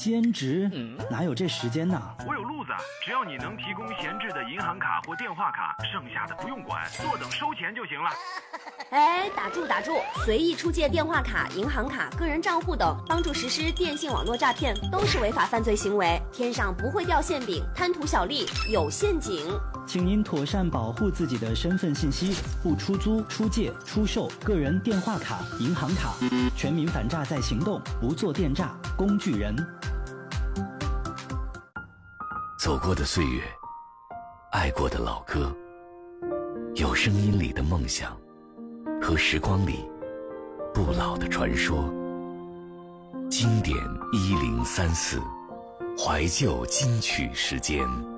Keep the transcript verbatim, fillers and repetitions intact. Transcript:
兼职？哪有这时间呢？ 我有路子，只要你能提供闲置的银行卡或电话卡，剩下的不用管，坐等收钱就行了。 哎，打住打住！随意出借电话卡、银行卡、个人账户等，帮助实施电信网络诈骗，都是违法犯罪行为。天上不会掉馅饼，贪图小利有陷阱。 请您妥善保护自己的身份信息，不出租、出借、出售个人电话卡、银行卡。全民反诈在行动，不做电诈工具人。 走过的岁月，爱过的老歌，有声音里的梦想，和时光里不老的传说。经典一零三四，怀旧金曲时间。